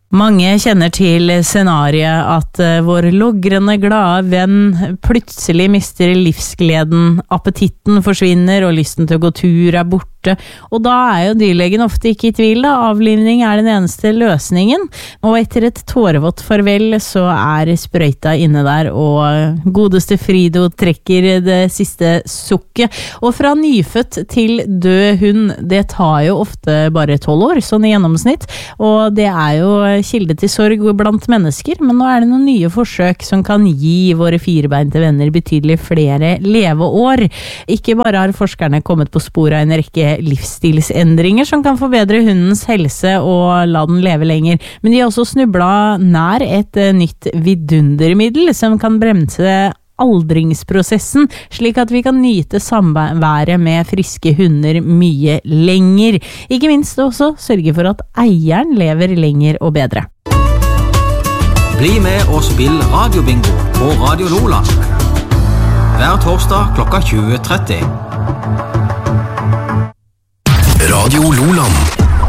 Mange kjenner til scenariet at vår logrende glade venn plutselig mister livsgleden, appetitten forsvinner og lysten til å gå tur borte. Og da jo dyrlegen ofte ikke i tvil da, avlivning den eneste løsningen. Og etter et tårevått farvel så sprøyta inne der, og godeste Frido trekker det siste sukket. Og fra nyfødt til død hund, det tar jo ofte bare 12 år, sånn i gjennomsnitt. Og det jo kilde til sorg blant mennesker, men nå det noen nye forsøk som kan gi våre firebeinte venner betydelig flere leveår. Ikke bare har forskerne kommet på sporet av en rekke livsstilsendringer som kan forbedre hundens helse og la den leve lenger, men de har også snublet nær et nytt vidundermiddel som kan bremse aldringsprosessen, slik at vi kan nyte samværet med friske hunder mye lenger. Ikke minst også sørge for at eieren lever lenger og bedre. Bli med og spill radiobingo på Radio Loland. Hver torsdag klokka 20:30. Radio Loland.